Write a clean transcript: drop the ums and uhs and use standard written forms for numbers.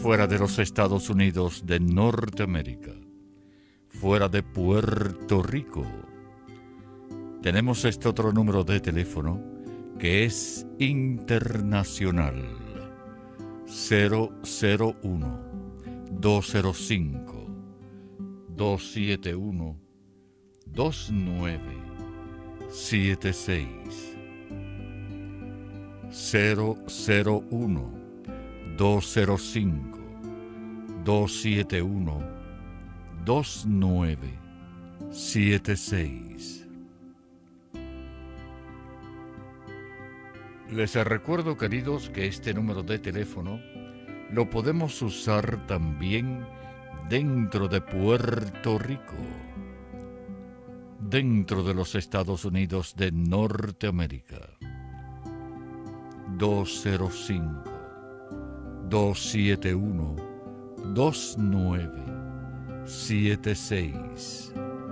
fuera de los Estados Unidos de Norteamérica, fuera de Puerto Rico, tenemos este otro número de teléfono que es internacional: 001-271-2976. 001-271-2976. Les recuerdo, queridos, que este número de teléfono lo podemos usar también dentro de Puerto Rico, dentro de los Estados Unidos de Norteamérica. 205-271-2976.